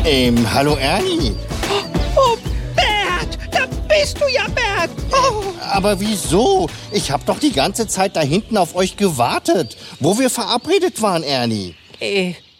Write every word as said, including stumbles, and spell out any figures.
Ähm, hallo Ernie. Oh, Bert, da bist du ja, Bert. Oh. Aber wieso? Ich habe doch die ganze Zeit da hinten auf euch gewartet, wo wir verabredet waren, Ernie. Äh,